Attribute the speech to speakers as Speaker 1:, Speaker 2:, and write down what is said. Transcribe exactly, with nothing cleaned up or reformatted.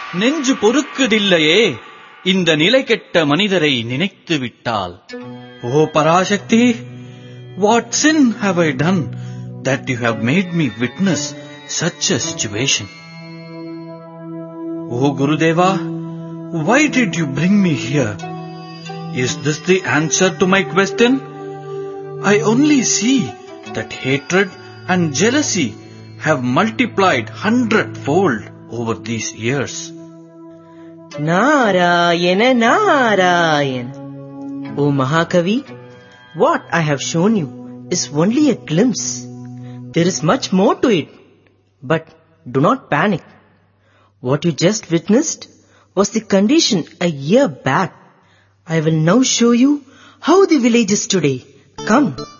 Speaker 1: நெஞ்சு பொறுக்குதில்லையே இந்த நிலை கெட்ட மனிதரை நினைத்து விட்டால். ஓ Parasakthi, what sin have I done that you have made me witness such a situation? O Gurudeva, why did you bring me here? Is this the answer to my question? I only see that hatred and jealousy have multiplied hundredfold over these years.
Speaker 2: Narayana, Narayana. O Mahakavi, what I have shown you is only a glimpse. There is much more to it. But do not panic. What you just witnessed was the condition a year back. I will now show you how the village is today. Come.